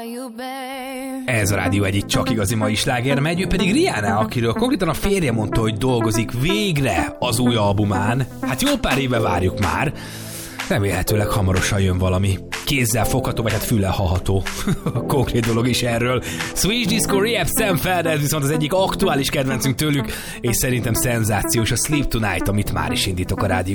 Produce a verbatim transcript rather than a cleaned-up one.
Ez a rádió egyik csak igazi mai sláger megy, ő pedig Rihanna, akiről konkrétan a férje mondta, hogy dolgozik végre az új albumán. Hát jó pár éve várjuk már. Remélhetőleg hamarosan jön valami kézzel fogható, vagy hát füllel hallható konkrét dolog is erről. Swedish Disco Rehab, Sam Feld, viszont az egyik aktuális kedvencünk tőlük, és szerintem szenzációs a Sleep Tonight, amit már is indítok a rádió